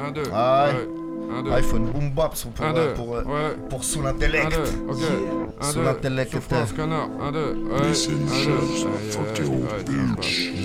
1, 2. Ah ouais. Ouais. 1, 2. Ah, il faut une boom bap Ouais. pour sous l'intellect. 1, 2. Ok. 1, Sous 2. l'intellect. Souffrance, connard. 1, 2. Ouais. 1, 2. Listen, Aïe, fuck aïe, your aïe, ça va. bitch.